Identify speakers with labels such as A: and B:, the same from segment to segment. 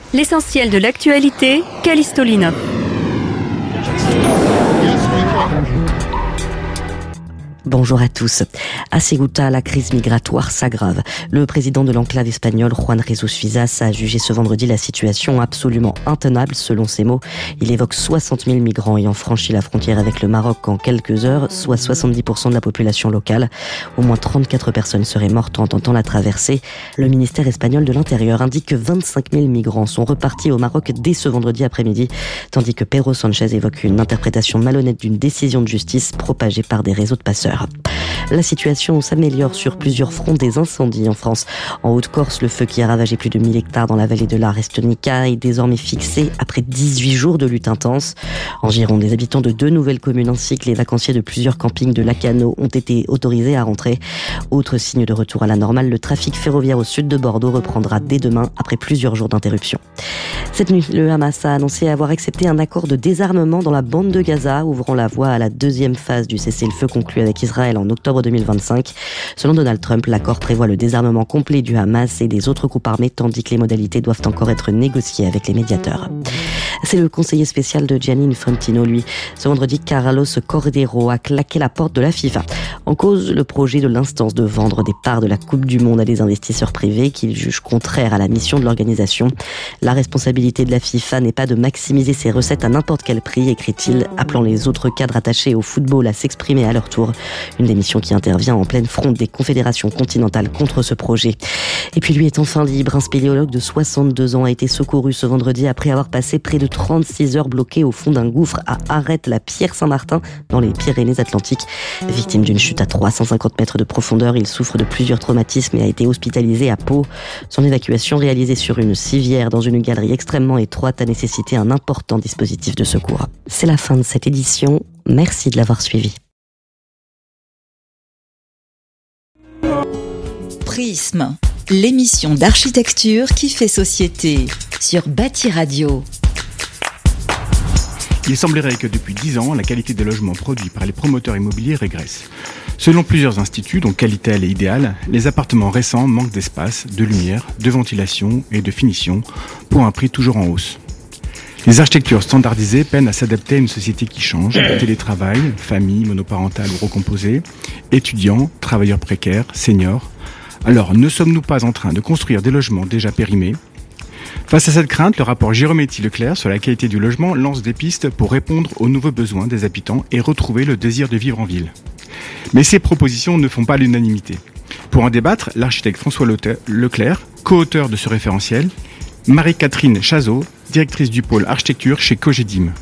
A: L'essentiel de l'actualité, Callisto Linov.
B: Bonjour à tous. À Ceuta, la crise migratoire s'aggrave. Le président de l'enclave espagnole, Juan Jesús Fizas, a jugé ce vendredi la situation absolument intenable, selon ses mots. Il évoque 60 000 migrants ayant franchi la frontière avec le Maroc en quelques heures, soit 70% de la population locale. Au moins 34 personnes seraient mortes en tentant la traversée. Le ministère espagnol de l'Intérieur indique que 25 000 migrants sont repartis au Maroc dès ce vendredi après-midi, tandis que Pedro Sánchez évoque une interprétation malhonnête d'une décision de justice propagée par des réseaux de passeurs. La situation s'améliore sur plusieurs fronts des incendies en France. En Haute-Corse, le feu qui a ravagé plus de 1000 hectares dans la vallée de la Restonica est désormais fixé après 18 jours de lutte intense. En Gironde, les habitants de 2 nouvelles communes ainsi que les vacanciers de plusieurs campings de Lacanau ont été autorisés à rentrer. Autre signe de retour à la normale, le trafic ferroviaire au sud de Bordeaux reprendra dès demain après plusieurs jours d'interruption. Cette nuit, le Hamas a annoncé avoir accepté un accord de désarmement dans la bande de Gaza, ouvrant la voie à la deuxième phase du cessez-le-feu conclu avec Israël en octobre 2025. Selon Donald Trump, l'accord prévoit le désarmement complet du Hamas et des autres groupes armés, tandis que les modalités doivent encore être négociées avec les médiateurs. C'est le conseiller spécial de Gianni Infantino, lui. Ce vendredi, Carlos Cordeiro a claqué la porte de la FIFA. En cause, le projet de l'instance de vendre des parts de la Coupe du Monde à des investisseurs privés qu'il juge contraire à la mission de l'organisation. La responsabilité de la FIFA n'est pas de maximiser ses recettes à n'importe quel prix, écrit-il, appelant les autres cadres attachés au football à s'exprimer à leur tour. Une démission qui intervient en pleine fronde des confédérations continentales contre ce projet. Et puis lui est enfin libre. Un spéléologue de 62 ans a été secouru ce vendredi après avoir passé près de 36 heures bloqué au fond d'un gouffre à Arrête-la-Pierre-Saint-Martin dans les Pyrénées-Atlantiques. Victime d'une chute à 350 mètres de profondeur, il souffre de plusieurs traumatismes et a été hospitalisé à Pau. Son évacuation réalisée sur une civière dans une galerie extrêmement étroite a nécessité un important dispositif de secours. C'est la fin de cette édition. Merci de l'avoir suivi.
C: Prisme, l'émission d'architecture qui fait société sur Bâti Radio.
D: Il semblerait que depuis 10 ans, la qualité des logements produits par les promoteurs immobiliers régresse. Selon plusieurs instituts, dont Qualitel et Ideal, les appartements récents manquent d'espace, de lumière, de ventilation et de finition pour un prix toujours en hausse. Les architectures standardisées peinent à s'adapter à une société qui change, télétravail, famille, monoparentale ou recomposée, étudiants, travailleurs précaires, seniors. Alors, ne sommes-nous pas en train de construire des logements déjà périmés ? Face à cette crainte, le rapport Girometti-Leclerc sur la qualité du logement lance des pistes pour répondre aux nouveaux besoins des habitants et retrouver le désir de vivre en ville. Mais ces propositions ne font pas l'unanimité. Pour en débattre, l'architecte François Leclerc, co-auteur de ce référentiel, Marie-Catherine Chazot, directrice du pôle architecture chez Cogedim.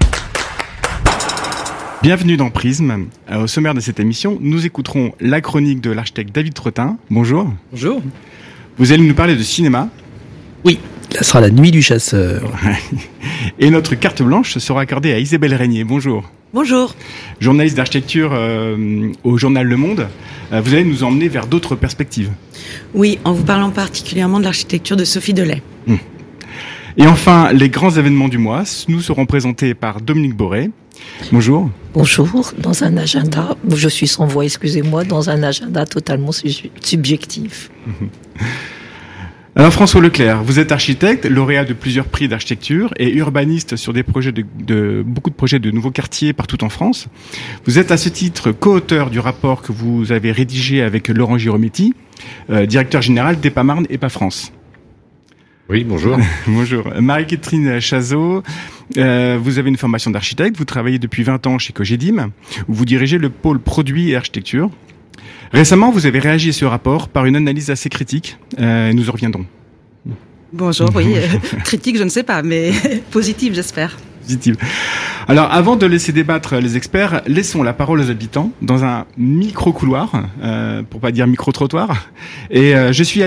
D: Bienvenue dans Prisme. Au sommaire de cette émission, nous écouterons la chronique de l'architecte David Trottin. Bonjour.
E: Bonjour.
D: Vous allez nous parler de cinéma.
E: Oui, ça sera la nuit du chasseur.
D: Et notre carte blanche sera accordée à Isabelle Régnier. Bonjour.
F: Bonjour.
D: Journaliste d'architecture au journal Le Monde, vous allez nous emmener vers d'autres perspectives.
F: Oui, en vous parlant particulièrement de l'architecture de Sophie Delay.
D: Et enfin, les grands événements du mois nous seront présentés par Dominique Boré. Bonjour.
G: Bonjour, dans un agenda, je suis sans voix, excusez-moi, dans un agenda totalement subjectif.
D: Alors François Leclerc, vous êtes architecte, lauréat de plusieurs prix d'architecture et urbaniste sur des projets beaucoup de projets de nouveaux quartiers partout en France. Vous êtes à ce titre co-auteur du rapport que vous avez rédigé avec Laurent Girometti, directeur général d'EPA Marne EPA France.
H: Oui, bonjour.
D: Bonjour. Marie-Catherine Chazot, vous avez une formation d'architecte, vous travaillez depuis 20 ans chez Cogedim, où vous dirigez le pôle produits et architecture. Récemment, vous avez réagi à ce rapport par une analyse assez critique. Nous y reviendrons.
F: Bonjour, oui. Critique, je ne sais pas, mais positive, j'espère.
D: Positive. Alors, avant de laisser débattre les experts, laissons la parole aux habitants dans un micro-couloir, pour pas dire micro-trottoir. Et je suis